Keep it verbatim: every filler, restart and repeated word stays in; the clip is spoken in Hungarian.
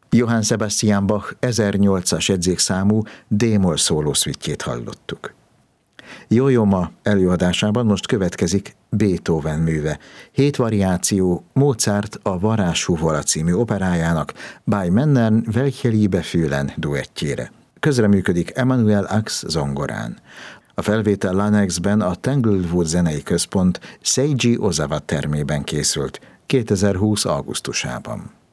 Johann Sebastian Bach ezernyolcas jegyzékszámú D-moll szólószvitjét hallottuk. Jó-jó ma előadásában most következik Beethoven műve, hét variáció Mozart a Varázshúvola című operájának Bei Männern welche Liebe fühlen duettjére. Közreműködik Emanuel Ax zongorán. A felvétel Lanexben a Tanglewood Zenei Központ Seiji Ozawa termében készült kétezer-húsz augusztusában.